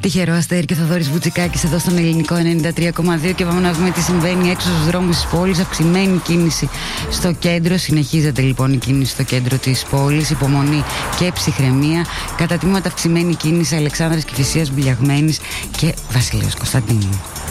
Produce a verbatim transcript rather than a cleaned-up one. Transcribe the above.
Τυχερό Αστέρι και Θοδωρής Βουτσικάκης εδώ στον Ελληνικό ενενήντα τρία κόμμα δύο και πάμε να δούμε τι συμβαίνει έξω στους δρόμους της πόλης. Αυξημένη κίνηση στο κέντρο. Συνεχίζεται λοιπόν η κίνηση στο κέντρο της πόλης. Υπομονή και ψυχραιμία. Κατά τμήματα αυξημένη κίνηση Αλεξάνδρας Κηφισίας, Μπουλιαγμένης και Βασιλέως Κωνσταντίνου.